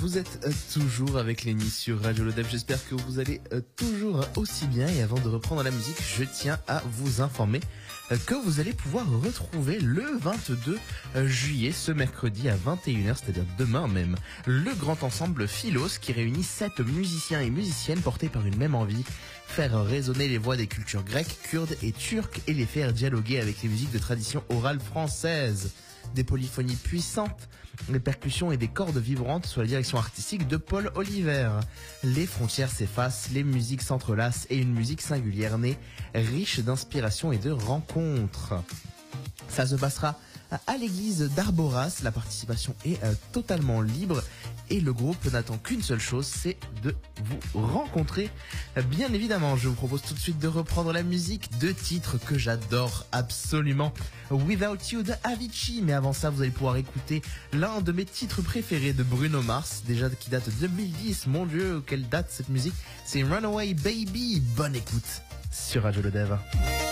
Vous êtes toujours avec Lenny sur Radio Lodef. J'espère que vous allez toujours aussi bien. Et avant de reprendre la musique, je tiens à vous informer que vous allez pouvoir retrouver le 22 juillet, ce mercredi à 21h, c'est-à-dire demain même, le grand ensemble Philos qui réunit 7 musiciens et musiciennes portés par une même envie: faire résonner les voix des cultures grecques, kurdes et turques et les faire dialoguer avec les musiques de tradition orale française. Des polyphonies puissantes, des percussions et des cordes vibrantes sous la direction artistique de Paul Oliver. Les frontières s'effacent, les musiques s'entrelacent et une musique singulière née, riche d'inspiration et de rencontres. Ça se passera à l'église d'Arboras. La participation est totalement libre et le groupe n'attend qu'une seule chose, c'est de vous rencontrer. Bien évidemment, je vous propose tout de suite de reprendre la musique, 2 titres que j'adore absolument. Without You de Avicii, mais avant ça, vous allez pouvoir écouter l'un de mes titres préférés de Bruno Mars, déjà qui date de 2010. Mon Dieu, quelle date cette musique! C'est Runaway Baby. Bonne écoute sur Radio Le Dev.